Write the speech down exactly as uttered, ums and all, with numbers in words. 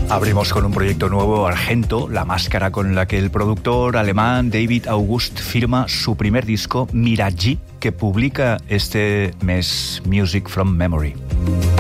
Abrimos con un proyecto nuevo, Argento, la máscara con la que el productor alemán David August firma su primer disco, Mirage, que publica este mes Music from Memory.